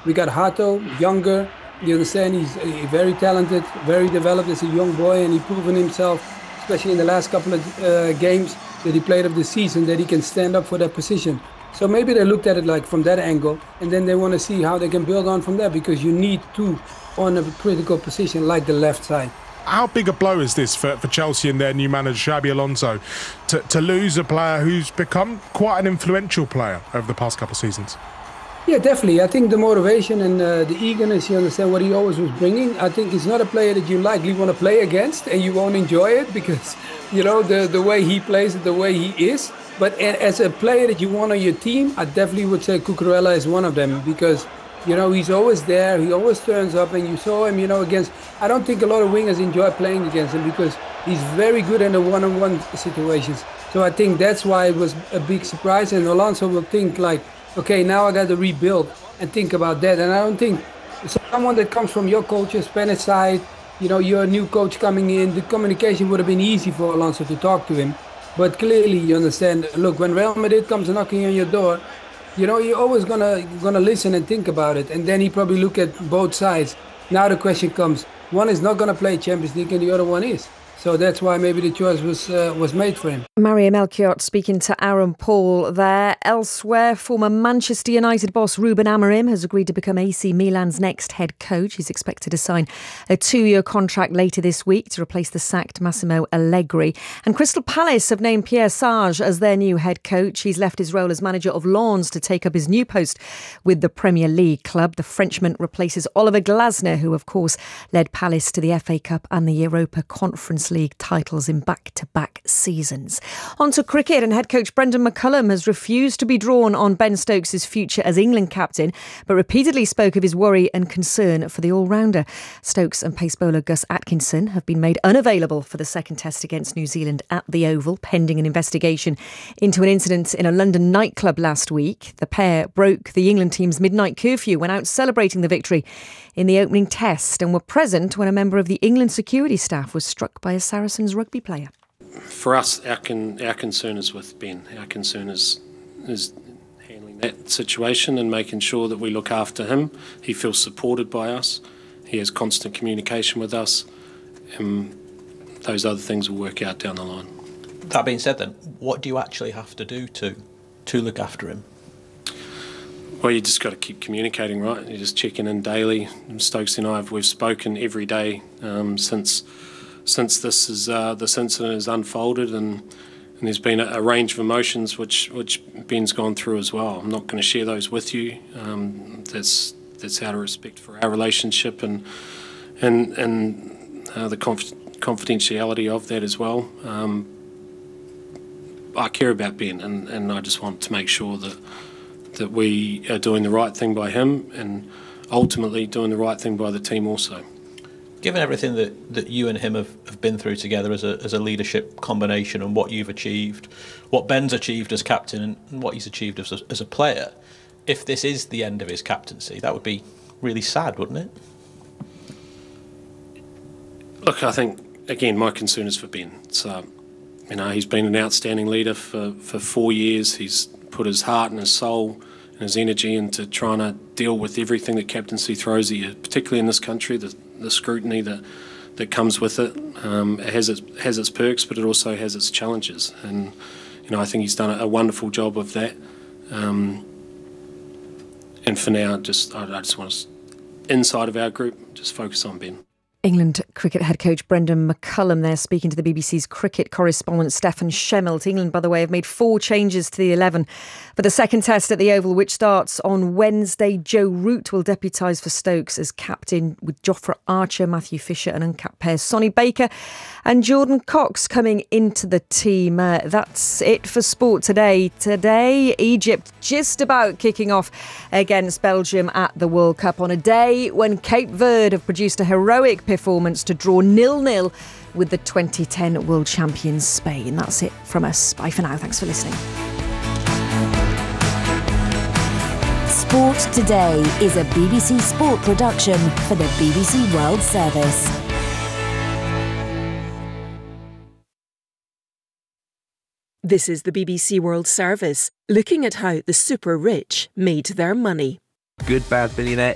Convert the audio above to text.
We got Hato, younger. You understand? He's very talented, very developed as a young boy, and he's proven himself, especially in the last couple of games that he played of the season, that he can stand up for that position. So maybe they looked at it like from that angle, and then they want to see how they can build on from there, because you need two on a critical position like the left side. How big a blow is this for Chelsea and their new manager, Xabi Alonso, to lose a player who's become quite an influential player over the past couple of seasons? Yeah, definitely. I think the motivation and the eagerness, you understand what he always was bringing. I think he's not a player that you likely want to play against, and you won't enjoy it because, you know, the way he plays it, the way he is. But as a player that you want on your team, I definitely would say Cucurella is one of them, because, you know, he's always there. He always turns up, and you saw him, you know, against. I don't think a lot of wingers enjoy playing against him because he's very good in the one-on-one situations. So I think that's why it was a big surprise. And Alonso will think like, okay, now I got to rebuild and think about that. And I don't think someone that comes from your culture, Spanish side, you know, you're a new coach coming in, the communication would have been easy for Alonso to talk to him. But clearly, you understand, look, when Real Madrid comes knocking on your door, you know, you're always gonna listen and think about it. And then he probably look at both sides. Now the question comes, one is not gonna play Champions League and the other one is. So that's why maybe the choice was made for him. Mario Melchiot speaking to Aaron Paul there. Elsewhere, former Manchester United boss Ruben Amorim has agreed to become AC Milan's next head coach. He's expected to sign a 2-year contract later this week to replace the sacked Massimo Allegri. And Crystal Palace have named Pierre Sage as their new head coach. He's left his role as manager of Lens to take up his new post with the Premier League club. The Frenchman replaces Oliver Glasner, who of course led Palace to the FA Cup and the Europa Conference League titles in back-to-back seasons. On to cricket, and head coach Brendan McCullum has refused to be drawn on Ben Stokes' future as England captain, but repeatedly spoke of his worry and concern for the all-rounder. Stokes and pace bowler Gus Atkinson have been made unavailable for the second test against New Zealand at the Oval, pending an investigation into an incident in a London nightclub last week. The pair broke the England team's midnight curfew when out celebrating the victory in the opening test and were present when a member of the England security staff was struck by a Saracens rugby player. For us, our concern is with Ben. Our concern is handling that situation and making sure that we look after him. He feels supported by us. He has constant communication with us. And those other things will work out down the line. That being said then, what do you actually have to do to look after him? Well, you just got to keep communicating, right? You're just checking in daily. Stokes and I, we've spoken every day since this incident has unfolded, and there's been a range of emotions which Ben's gone through as well. I'm not going to share those with you. That's out of respect for our relationship and the confidentiality of that as well. I care about Ben, and I just want to make sure that we are doing the right thing by him and ultimately doing the right thing by the team also. Given everything that you and him have been through together as a leadership combination, and what you've achieved, what Ben's achieved as captain and what he's achieved as a player, if this is the end of his captaincy, that would be really sad, wouldn't it? Look, I think, again, my concern is for Ben. So, he's been an outstanding leader for 4 years. He's put his heart and his soul and his energy into trying to deal with everything that captaincy throws at you, particularly in this country, the scrutiny that comes with it. It has its perks, but it also has its challenges. And, I think he's done a wonderful job of that. And for now, I just want to, inside of our group, just focus on Ben. England cricket head coach Brendan McCullum there speaking to the BBC's cricket correspondent Stefan Schemmelt. England, by the way, have made 4 changes to the 11 for the second test at the Oval, which starts on Wednesday. Joe Root will deputise for Stokes as captain, with Jofra Archer, Matthew Fisher and uncapped pairs Sonny Baker and Jordan Cox coming into the team. That's it for sport today. Today, Egypt just about kicking off against Belgium at the World Cup on a day when Cape Verde have produced a heroic performance to draw 0-0 with the 2010 world champions Spain. That's it from us. Bye for now. Thanks for listening. Sport Today is a BBC Sport production for the BBC World Service. This is the BBC World Service, looking at how the super rich made their money. Good Bad Billionaire